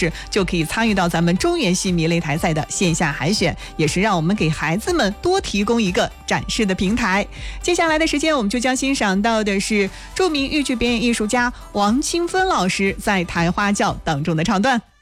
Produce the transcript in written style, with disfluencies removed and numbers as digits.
式，就可以参与到咱们中原系迷擂台赛的线下海选，也是让我们给孩子们多提供一个展示的平台。接下来的时间，我们就将欣赏到的是著名豫剧表演艺术家王清芬老师在《台花轿》当中的唱段。